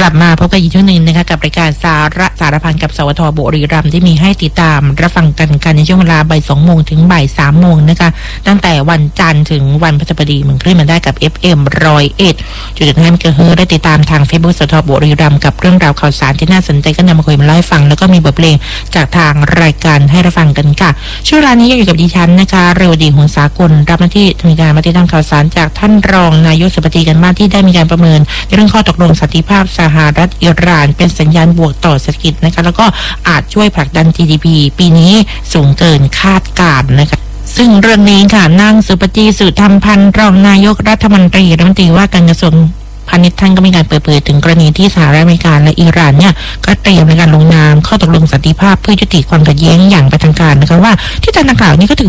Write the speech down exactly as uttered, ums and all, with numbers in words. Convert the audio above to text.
ลับมาพบกันอีกช่วงหนึ่งนะคะกับรายการสาระสารพันกับสวทบุรีรัมย์ที่มีให้ติดตามรับฟังกันกันในช่วงเวลาบ่ายสองโมงถึงบ่ายสามโมงนะคะตั้งแต่วันจันทร์ถึงวันพฤหัสบดีมันคลื่นมันได้กับ เอฟ เอ็ม ร้อยเอ็ดจุดห้าเมกะเฮิรตซ์ได้ติดตามทาง Facebook สวทบุรีรัมย์กับเรื่องราวข่าวสารที่น่าสนใจก็นำมาคุยมาเล่าให้ฟังแล้วก็มีบทเพลงจากทางรายการให้รับฟังกันค่ะช่วงเวลานี้อยู่กับดิฉันนะคะเรวดีหงสากลรับหน้าที่มีการมาติดตามข่าวสารจากท่านรองนายกสภากันมาที่ได้มีการประเมินเรื่องข้อตกลงสันติภาพสหรัฐอิหร่านเป็นสัญญาณบวกต่อเศรษฐกิจนะคะแล้วก็อาจช่วยผลักดัน จี ดี พี ปีนี้สูงเกินคาดการณ์นะคะซึ่งเรื่องนี้ค่ะนางสุปจีสุธรรมพันธ์รองนายกรัฐมนตรีรัฐมนตรีว่าการกระทรวงพาณิชย์ท่านก็มีการเปิดเผยถึงกรณีที่สหรัฐอเมริกาและอิหร่านเนี่ยก็เตรียมในการลงนามข้อตกลงสันติภาพเพื่อยุติความขัดแย้งอย่างเป็นทางการนะคะว่าที่ทางดังกล่าวนี้ก็ถือ